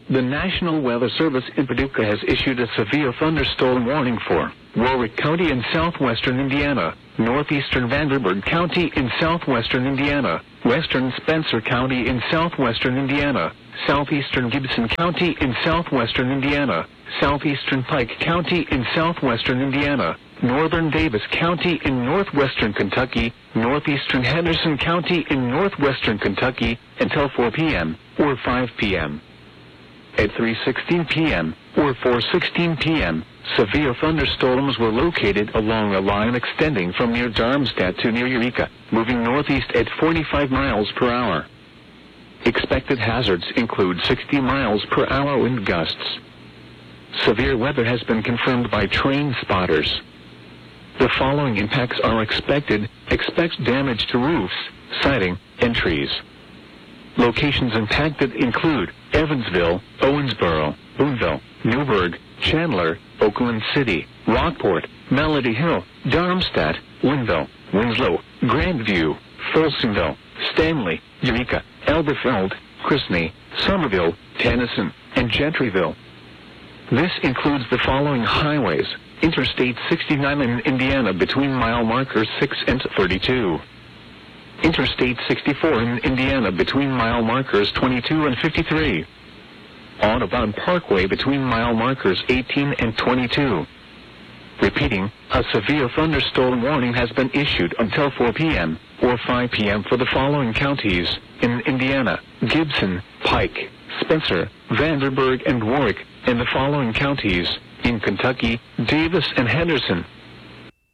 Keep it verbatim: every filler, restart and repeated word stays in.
The National Weather Service in Paducah has issued a severe thunderstorm warning for Warwick County in southwestern Indiana, northeastern Vanderburgh County in southwestern Indiana, western Spencer County in southwestern Indiana, southeastern Gibson County in southwestern Indiana, southeastern Pike County in southwestern Indiana, northern Davis County in northwestern Kentucky, northeastern Henderson County in northwestern Kentucky until four p m or five p m At three sixteen p m or four sixteen p m, severe thunderstorms were located along a line extending from near Darmstadt to near Eureka, moving northeast at forty-five miles per hour. Expected hazards include sixty miles per hour wind gusts. Severe weather has been confirmed by train spotters. The following impacts are expected. Expect damage to roofs, siding, and trees. Locations impacted include Evansville, Owensboro, Boonville, Newburgh, Chandler, Oakland City, Rockport, Melody Hill, Darmstadt, Linville, Winslow, Grandview, Folsomville, Stanley, Eureka, Elberfeld, Chrisney, Somerville, Tennyson, and Gentryville. This includes the following highways: Interstate sixty-nine in Indiana between mile markers six and thirty-two. Interstate sixty-four in Indiana between mile markers twenty-two and fifty-three. Audubon Parkway between mile markers eighteen and twenty-two. Repeating, a severe thunderstorm warning has been issued until four p m or five p m for the following counties in Indiana: Gibson, Pike, Spencer, Vanderburgh, and Warwick, and the following counties in Kentucky: Davis and Henderson.